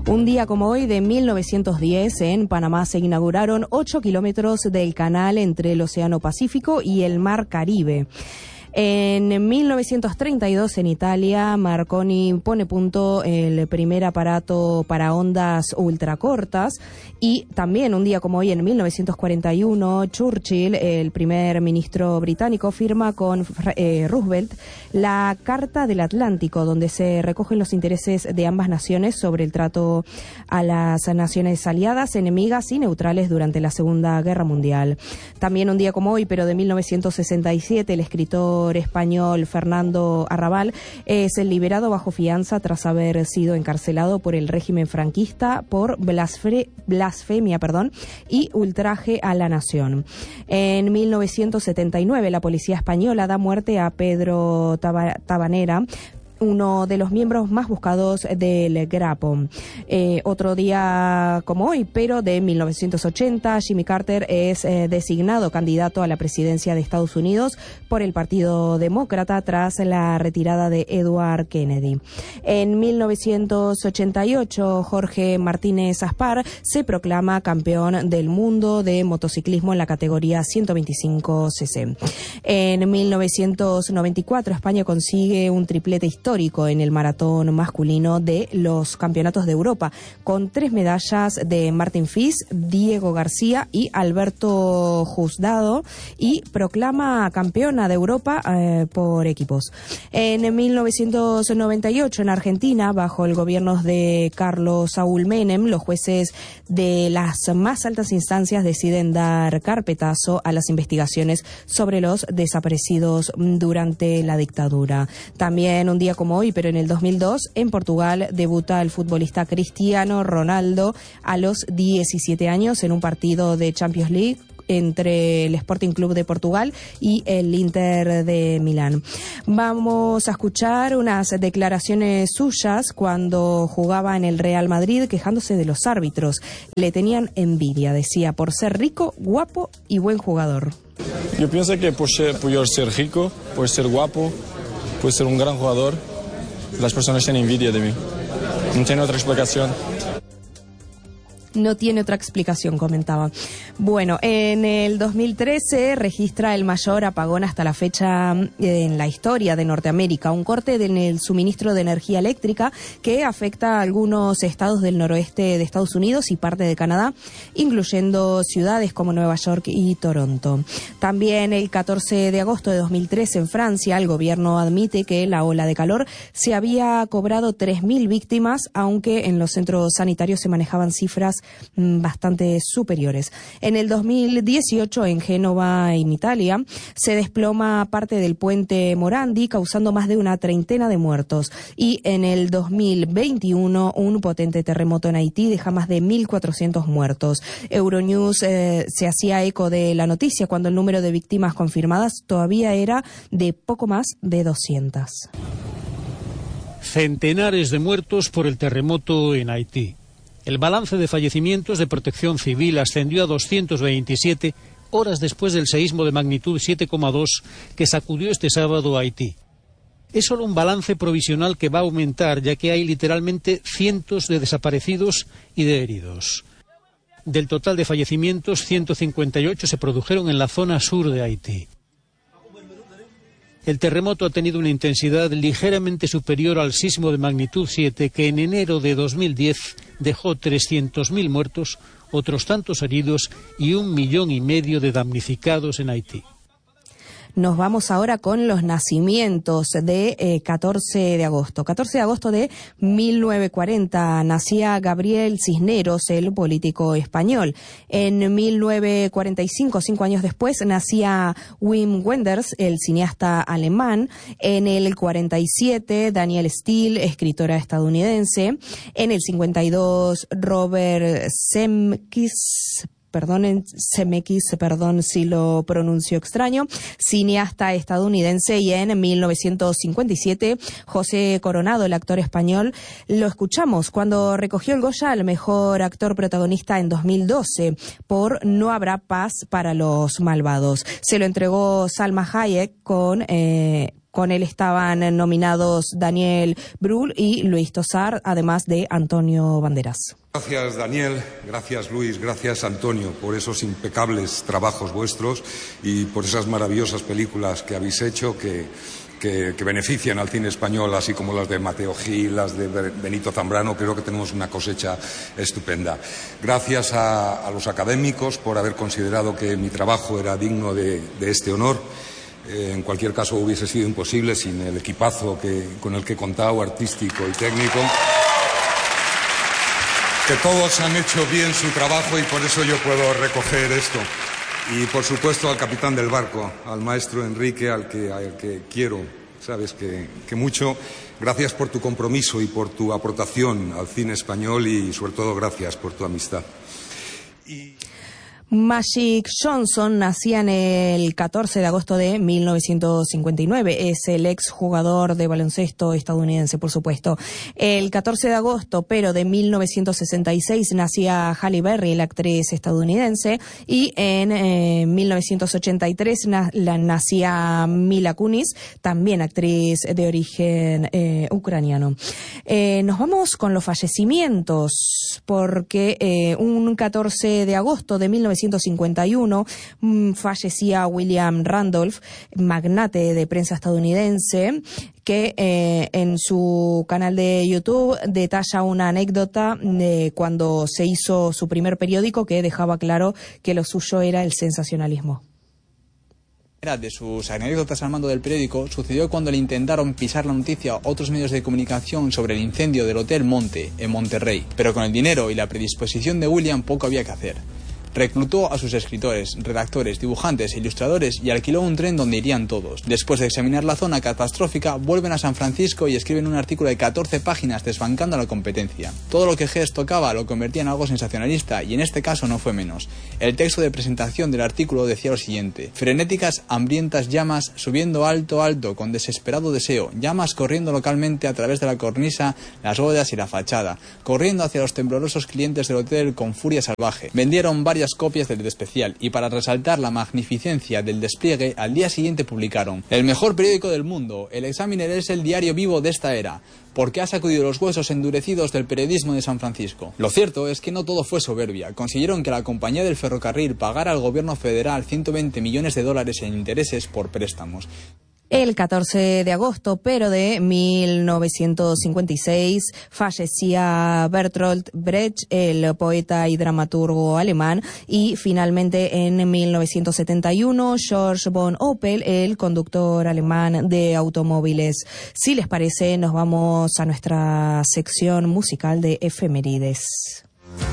Un día como hoy de 1910, en Panamá se inauguraron 8 kilómetros del canal entre el Océano Pacífico y el Mar Caribe. En 1932, en Italia, Marconi pone punto el primer aparato para ondas ultracortas. Y también un día como hoy, en 1941, Churchill, el primer ministro británico, firma con Roosevelt la Carta del Atlántico, donde se recogen los intereses de ambas naciones sobre el trato a las naciones aliadas, enemigas y neutrales durante la Segunda Guerra Mundial. También un día como hoy, pero de 1967, el escritor español Fernando Arrabal es liberado bajo fianza tras haber sido encarcelado por el régimen franquista por blasfemia y ultraje a la nación. En 1979, la policía española da muerte a Pedro Tabanera, uno de los miembros más buscados del Grapo. Otro día como hoy, pero de 1980, Jimmy Carter es designado candidato a la presidencia de Estados Unidos por el Partido Demócrata tras la retirada de Edward Kennedy. En 1988, Jorge Martínez Aspar se proclama campeón del mundo de motociclismo en la categoría 125 cc. En 1994, España consigue un triplete histórico en el maratón masculino de los Campeonatos de Europa, con 3 medallas de Martín Fis, Diego García y Alberto Jusdado, y proclama campeona de Europa por equipos. En 1998, en Argentina, bajo el gobierno de Carlos Saúl Menem, los jueces de las más altas instancias deciden dar carpetazo a las investigaciones sobre los desaparecidos durante la dictadura. También un día como hoy, pero en el 2002, en Portugal, debuta el futbolista Cristiano Ronaldo a los 17 años en un partido de Champions League entre el Sporting Club de Portugal y el Inter de Milán. Vamos a escuchar unas declaraciones suyas cuando jugaba en el Real Madrid, quejándose de los árbitros. Le tenían envidia, decía, por ser rico, guapo y buen jugador. Yo pienso que por ser rico, por ser guapo, por ser un gran jugador, las personas tienen envidia de mí. No tiene otra explicación. No tiene otra explicación, comentaba. Bueno, en el 2013 registra el mayor apagón hasta la fecha en la historia de Norteamérica, un corte en el suministro de energía eléctrica que afecta a algunos estados del noroeste de Estados Unidos y parte de Canadá, incluyendo ciudades como Nueva York y Toronto. También el 14 de agosto de 2013 en Francia, el gobierno admite que la ola de calor se había cobrado 3.000 víctimas, aunque en los centros sanitarios se manejaban cifras bastante superiores. En el 2018, en Génova, en Italia, se desploma parte del puente Morandi, causando más de una treintena de muertos. Y en el 2021, un potente terremoto en Haití deja más de 1.400 muertos. Euronews se hacía eco de la noticia cuando el número de víctimas confirmadas todavía era de poco más de 200. Centenares de muertos por el terremoto en Haití. El balance de fallecimientos de Protección Civil ascendió a 227 horas después del seísmo de magnitud 7,2 que sacudió este sábado a Haití. Es solo un balance provisional que va a aumentar, ya que hay literalmente cientos de desaparecidos y de heridos. Del total de fallecimientos, 158 se produjeron en la zona sur de Haití. El terremoto ha tenido una intensidad ligeramente superior al sismo de magnitud 7 que en enero de 2010 dejó 300.000 muertos, otros tantos heridos y 1,5 millones de damnificados en Haití. Nos vamos ahora con los nacimientos de 14 de agosto. 14 de agosto de 1940 nacía Gabriel Cisneros, el político español. En 1945, 5 años después, nacía Wim Wenders, el cineasta alemán. En el 47, Danielle Steel, escritora estadounidense. En el 52, Robert Zemeckis, perdón si lo pronuncio extraño, cineasta estadounidense. Y en 1957, José Coronado, el actor español, lo escuchamos cuando recogió el Goya al mejor actor protagonista en 2012 por No habrá paz para los malvados. Se lo entregó Salma Hayek con Con él estaban nominados Daniel Brühl y Luis Tosar, además de Antonio Banderas. Gracias, Daniel, gracias, Luis, gracias, Antonio, por esos impecables trabajos vuestros y por esas maravillosas películas que habéis hecho que benefician al cine español, así como las de Mateo Gil, las de Benito Zambrano. Creo que tenemos una cosecha estupenda. Gracias a los académicos por haber considerado que mi trabajo era digno de este honor. En cualquier caso, hubiese sido imposible sin el equipazo con el que he contado, artístico y técnico. Que todos han hecho bien su trabajo y por eso yo puedo recoger esto. Y por supuesto al capitán del barco, al maestro Enrique, al que quiero, sabes que mucho. Gracias por tu compromiso y por tu aportación al cine español y sobre todo gracias por tu amistad. Magic Johnson nacía en el 14 de agosto de 1959. Es el exjugador de baloncesto estadounidense, por supuesto. El 14 de agosto, pero de 1966, nacía Halle Berry, la actriz estadounidense. Y en 1983 nacía Mila Kunis, también actriz de origen ucraniano. Nos vamos con los fallecimientos, porque un 14 de agosto de 1951 fallecía William Randolph, magnate de prensa estadounidense, que en su canal de YouTube detalla una anécdota de cuando se hizo su primer periódico que dejaba claro que lo suyo era el sensacionalismo. De sus anécdotas al mando del periódico sucedió cuando le intentaron pisar la noticia a otros medios de comunicación sobre el incendio del Hotel Monte en Monterrey, pero con el dinero y la predisposición de William poco había que hacer. Reclutó a sus escritores, redactores, dibujantes e ilustradores y alquiló un tren donde irían todos. Después de examinar la zona catastrófica, vuelven a San Francisco y escriben un artículo de 14 páginas desbancando a la competencia. Todo lo que Hess tocaba lo convertía en algo sensacionalista y en este caso no fue menos. El texto de presentación del artículo decía lo siguiente: frenéticas, hambrientas llamas subiendo alto, alto, con desesperado deseo, llamas corriendo localmente a través de la cornisa, las bóvedas y la fachada, corriendo hacia los temblorosos clientes del hotel con furia salvaje. Vendieron varias copias del especial y para resaltar la magnificencia del despliegue al día siguiente publicaron: el mejor periódico del mundo, el Examiner es el diario vivo de esta era, porque ha sacudido los huesos endurecidos del periodismo de San Francisco. Lo cierto es que no todo fue soberbia. Consiguieron que la compañía del ferrocarril pagara al gobierno federal $120 millones en intereses por préstamos. El 14 de agosto, pero de 1956, fallecía Bertolt Brecht, el poeta y dramaturgo alemán, y finalmente en 1971, George von Opel, el conductor alemán de automóviles. Si les parece, nos vamos a nuestra sección musical de efemérides.